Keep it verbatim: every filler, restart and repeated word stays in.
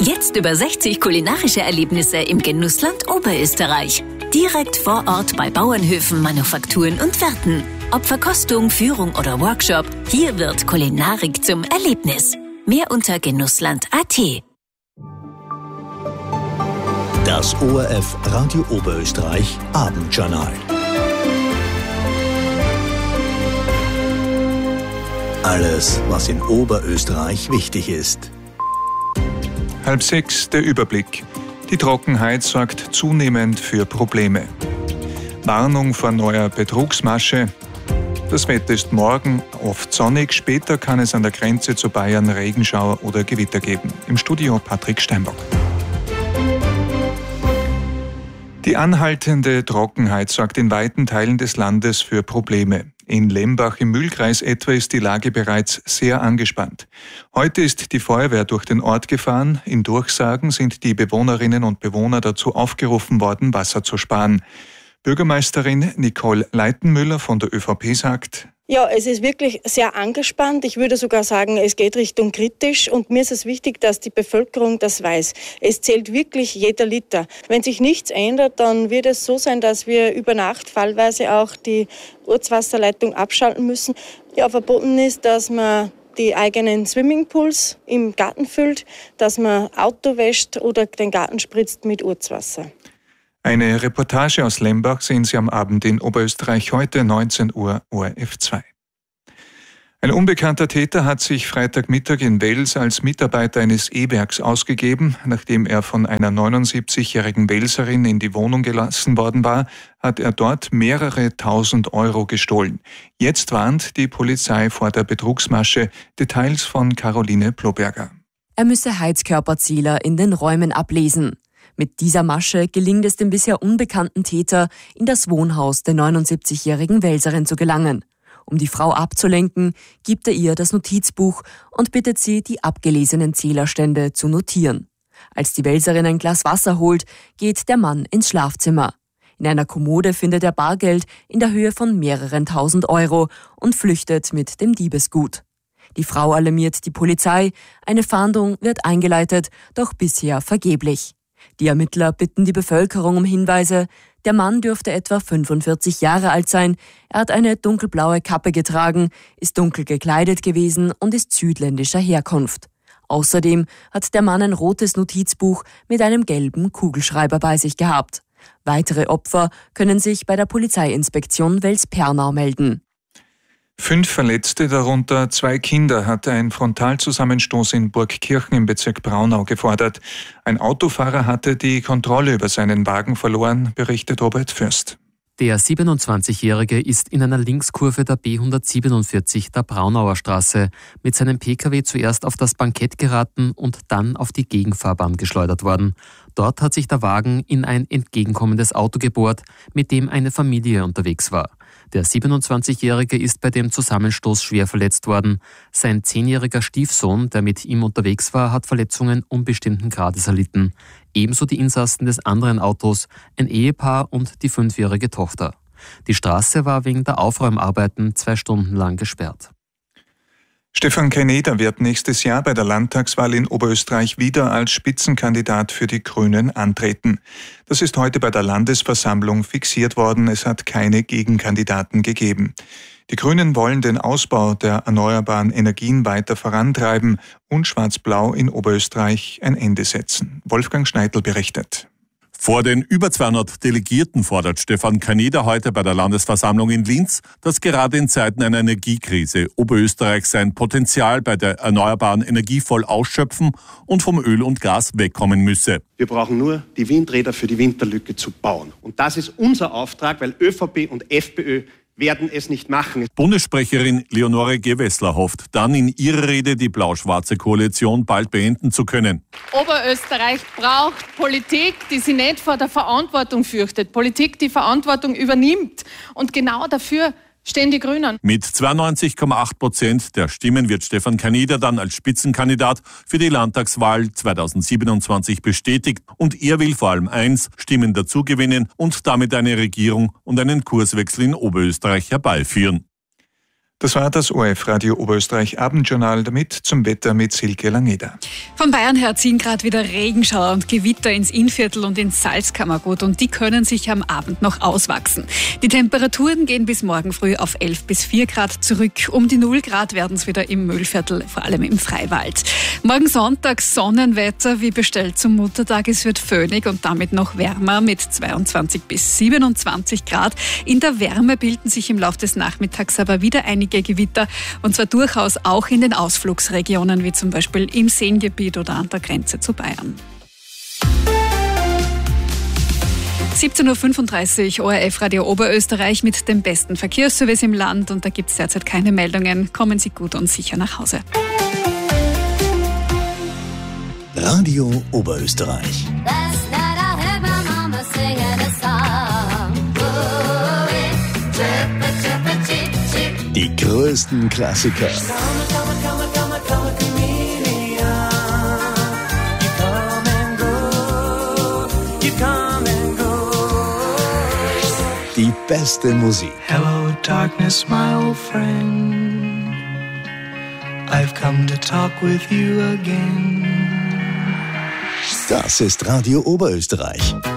Jetzt über sechzig kulinarische Erlebnisse im Genussland Oberösterreich. Direkt vor Ort bei Bauernhöfen, Manufakturen und Wirten. Ob Verkostung, Führung oder Workshop, hier wird Kulinarik zum Erlebnis. Mehr unter genussland punkt a t. Das O R F Radio Oberösterreich Abendjournal. Alles, was in Oberösterreich wichtig ist. Halb sechs, der Überblick. Die Trockenheit sorgt zunehmend für Probleme. Warnung vor neuer Betrugsmasche. Das Wetter ist morgen oft sonnig, später kann es an der Grenze zu Bayern Regenschauer oder Gewitter geben. Im Studio Patrick Steinbock. Die anhaltende Trockenheit sorgt in weiten Teilen des Landes für Probleme. In Lembach im Mühlkreis etwa ist die Lage bereits sehr angespannt. Heute ist die Feuerwehr durch den Ort gefahren. In Durchsagen sind die Bewohnerinnen und Bewohner dazu aufgerufen worden, Wasser zu sparen. Bürgermeisterin Nicole Leitenmüller von der ÖVP sagt: Ja, es ist wirklich sehr angespannt. Ich würde sogar sagen, es geht Richtung kritisch. Und mir ist es wichtig, dass die Bevölkerung das weiß. Es zählt wirklich jeder Liter. Wenn sich nichts ändert, dann wird es so sein, dass wir über Nacht fallweise auch die Ortswasserleitung abschalten müssen. Ja, verboten ist, dass man die eigenen Swimmingpools im Garten füllt, dass man Auto wäscht oder den Garten spritzt mit Ortswasser. Eine Reportage aus Lembach sehen Sie am Abend in Oberösterreich heute neunzehn Uhr O R F zwei. Ein unbekannter Täter hat sich Freitagmittag in Wels als Mitarbeiter eines E-Werks ausgegeben. Nachdem er von einer neunundsiebzigjährigen Welserin in die Wohnung gelassen worden war, hat er dort mehrere tausend Euro gestohlen. Jetzt warnt die Polizei vor der Betrugsmasche. Details von Caroline Ploberger. Er müsse Heizkörperzähler in den Räumen ablesen. Mit dieser Masche gelingt es dem bisher unbekannten Täter, in das Wohnhaus der neunundsiebzigjährigen Welserin zu gelangen. Um die Frau abzulenken, gibt er ihr das Notizbuch und bittet sie, die abgelesenen Zählerstände zu notieren. Als die Welserin ein Glas Wasser holt, geht der Mann ins Schlafzimmer. In einer Kommode findet er Bargeld in der Höhe von mehreren tausend Euro und flüchtet mit dem Diebesgut. Die Frau alarmiert die Polizei, eine Fahndung wird eingeleitet, doch bisher vergeblich. Die Ermittler bitten die Bevölkerung um Hinweise. Der Mann dürfte etwa fünfundvierzig Jahre alt sein. Er hat eine dunkelblaue Kappe getragen, ist dunkel gekleidet gewesen und ist südländischer Herkunft. Außerdem hat der Mann ein rotes Notizbuch mit einem gelben Kugelschreiber bei sich gehabt. Weitere Opfer können sich bei der Polizeiinspektion Wels-Pernau melden. Fünf Verletzte, darunter zwei Kinder, hatte ein Frontalzusammenstoß in Burgkirchen im Bezirk Braunau gefordert. Ein Autofahrer hatte die Kontrolle über seinen Wagen verloren, berichtet Robert Fürst. Der siebenundzwanzigjährige ist in einer Linkskurve der B hundertsiebenundvierzig der Braunauer Straße mit seinem Pkw zuerst auf das Bankett geraten und dann auf die Gegenfahrbahn geschleudert worden. Dort hat sich der Wagen in ein entgegenkommendes Auto gebohrt, mit dem eine Familie unterwegs war. Der siebenundzwanzigjährige ist bei dem Zusammenstoß schwer verletzt worden. Sein zehnjähriger Stiefsohn, der mit ihm unterwegs war, hat Verletzungen unbestimmten Grades erlitten. Ebenso die Insassen des anderen Autos, ein Ehepaar und die fünfjährige Tochter. Die Straße war wegen der Aufräumarbeiten zwei Stunden lang gesperrt. Stefan Keineder wird nächstes Jahr bei der Landtagswahl in Oberösterreich wieder als Spitzenkandidat für die Grünen antreten. Das ist heute bei der Landesversammlung fixiert worden. Es hat keine Gegenkandidaten gegeben. Die Grünen wollen den Ausbau der erneuerbaren Energien weiter vorantreiben und Schwarz-Blau in Oberösterreich ein Ende setzen. Wolfgang Schneidl berichtet. Vor den über zweihundert Delegierten fordert Stefan Keineder heute bei der Landesversammlung in Linz, dass gerade in Zeiten einer Energiekrise Oberösterreich sein Potenzial bei der erneuerbaren Energie voll ausschöpfen und vom Öl und Gas wegkommen müsse. Wir brauchen nur die Windräder für die Winterlücke zu bauen. Und das ist unser Auftrag, weil ÖVP und FPÖ werden es nicht machen. Bundessprecherin Leonore Gewessler hofft, dann in ihrer Rede die blau-schwarze Koalition bald beenden zu können. Oberösterreich braucht Politik, die sich nicht vor der Verantwortung fürchtet. Politik, die Verantwortung übernimmt. Und genau dafür stehen die Grünen. Mit zweiundneunzig Komma acht Prozent der Stimmen wird Stefan Keineder dann als Spitzenkandidat für die Landtagswahl zweitausendsiebenundzwanzig bestätigt. Und er will vor allem eins, Stimmen dazugewinnen und damit eine Regierung und einen Kurswechsel in Oberösterreich herbeiführen. Das war das O R F-Radio Oberösterreich Abendjournal, damit zum Wetter mit Silke Langeder. Von Bayern her ziehen gerade wieder Regenschauer und Gewitter ins Innviertel und ins Salzkammergut und die können sich am Abend noch auswachsen. Die Temperaturen gehen bis morgen früh auf elf bis vier Grad zurück. Um die null Grad werden es wieder im Mühlviertel, vor allem im Freiwald. Morgen Sonntag Sonnenwetter wie bestellt zum Muttertag. Es wird föhnig und damit noch wärmer mit zweiundzwanzig bis siebenundzwanzig Grad. In der Wärme bilden sich im Laufe des Nachmittags aber wieder einige Gewitter und zwar durchaus auch in den Ausflugsregionen, wie zum Beispiel im Seengebiet oder an der Grenze zu Bayern. siebzehn Uhr fünfunddreißig, O R F-Radio Oberösterreich mit dem besten Verkehrsservice im Land und da gibt es derzeit keine Meldungen. Kommen Sie gut und sicher nach Hause. Radio Oberösterreich. Die größten Klassiker. Die beste Musik. Hello darkness, my old friend. I've come to talk with you again. Das ist Radio Oberösterreich.